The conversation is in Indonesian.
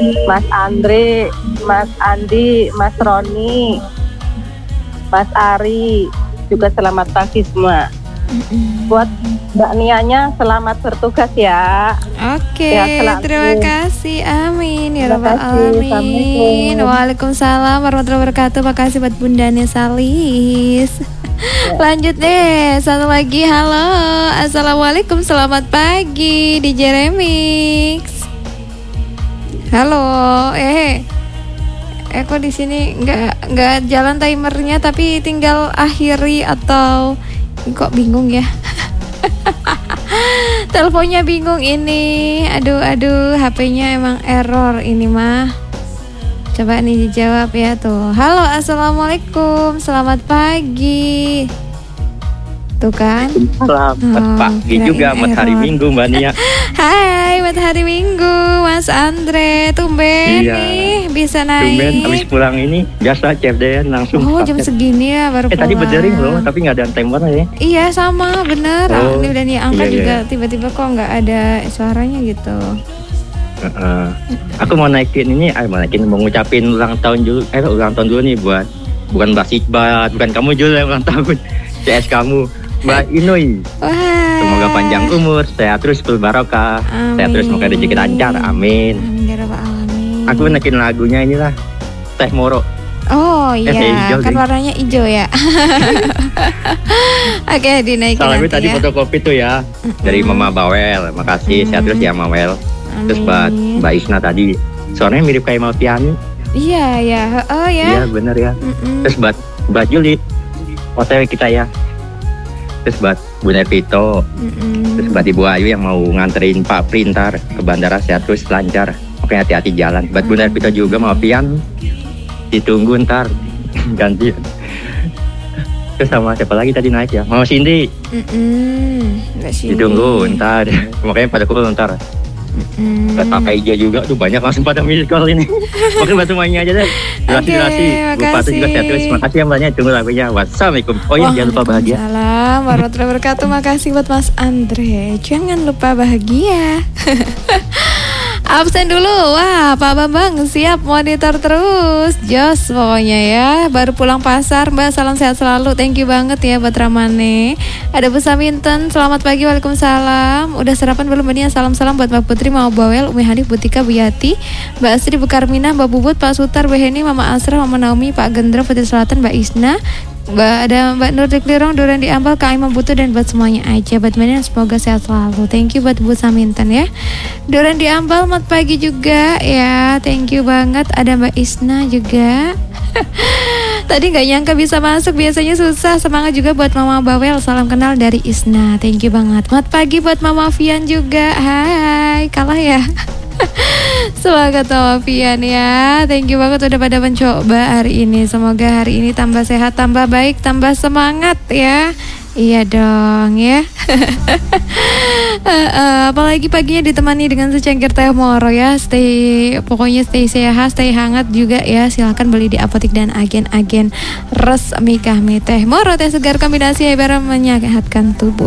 Mas Andre, Mas Andi, Mas Roni, Mas Ari, juga selamat pagi semua. Buat Mbak Nianya selamat bertugas ya. Oke, terima kasih. Amin ya rabbal alamin. Waalaikumsalam warahmatullahi wabarakatuh. Makasih buat Bundanya Salis. Lanjut deh, satu lagi. Halo, assalamualaikum, selamat pagi di Jeremix. Halo, kok di sini nggak jalan timernya, tapi tinggal akhiri atau kok bingung ya? Teleponnya bingung ini. Aduh, HP-nya emang error ini mah. Coba nih dijawab ya tuh. Halo, assalamualaikum, selamat pagi. Tuh kan? Selamat pagi juga, matahari Minggu Mbak Nia. Hai, matahari Minggu, Mas Andre. Tumben nih bisa naik. Tumben, habis pulang ini biasa CFD langsung. Oh, jam segini ya baru pulang. Tadi berdering loh, tapi nggak ada timer ya. Iya, sama, bener. Ini udah nih angkat juga tiba-tiba kok nggak ada suaranya gitu. Aku mau naikin ini, mau ngucapin ulang tahun dulu nih buat bukan Mbak Sikbat, bukan kamu juga yang ulang tahun. CS kamu, Mbak Inoi. Semoga panjang umur, sehat terus, berbarokah. Sehat terus, semoga rezeki lancar. Amin. Aku naikin lagunya inilah, Teh Moro. Oh iya, kan warnanya hijau ya. Oke, dinaikin Salamnya nanti tadi ya. fotokopi tuh ya, dari Mama Bawel. Makasih, sehat terus ya Mawel. Terus buat Mbak Isna tadi, suaranya mirip kayak Mal Piani. Iya, oh ya. Iya bener ya. Terus buat Mbak Juli, OTW kita ya. Terus buat Bu Nervito. Terus buat Ibu Ayu yang mau nganterin Pak Printar ke bandara, sehat terus, lancar. Oke, hati-hati jalan. Buat Bu Nervito juga, mau Pian, ditunggu ntar ganti. Terus sama siapa lagi tadi naik ya? Mau Cindy. Ditunggu ntar. Makanya pada kumpul ntar. Buat Pak Ija juga, tuh banyak langsung pada miss call ini. Oke, buat semuanya aja deh. Durasi. Bupati juga sehat terus. Terima kasih yang banyak. Tunggu lagunya. Wassalamualaikum. Oh iya, jangan lupa bahagia. Waalaikumsalam warahmatullahi wabarakatuh. Makasih buat Mas Andre. Jangan lupa bahagia. Absen dulu. Wah, Pak Bambang siap monitor terus. Jos pokoknya ya. Baru pulang pasar, Mbak. Salam sehat selalu. Thank you banget ya buat Ramane. Ada Bu Saminten. Selamat pagi. Waalaikumsalam. Udah sarapan belum Mbak? Salam-salam buat Mbak Putri, Mama Bawel, Umi Hanif, Butika, Bu Yati, Mbak Astri, Bu Karmina, Mbak Bubut, Pak Sutar, Bu Heni, Mama Asra, Mama Naomi, Pak Gendra, Putri Selatan, Mbak Isna, ada Mbak Nur Diklirong, Duran di Ampel, Kak Imam Butuh, dan buat semuanya aja. Buat mana semoga sehat selalu. Thank you buat Bu Samintan ya. Duran di Ampel, mat pagi juga ya. Thank you banget. Ada Mbak Isna juga. Tadi nggak nyangka bisa masuk, biasanya susah. Semangat juga buat Mama Bawel. Salam kenal dari Isna. Thank you banget. Mat pagi buat Mama Fian juga. Hai, kalah ya. Semangat Mama Fian ya. Thank you banget udah pada mencoba hari ini. Semoga hari ini tambah sehat, tambah baik, tambah semangat ya. Iya dong ya. Apalagi paginya ditemani dengan secangkir teh moro ya. Pokoknya stay sehat, stay hangat juga ya. Silakan beli di apotek dan agen-agen resmi kami. Teh moro, teh segar, kombinasi yang menyehatkan tubuh.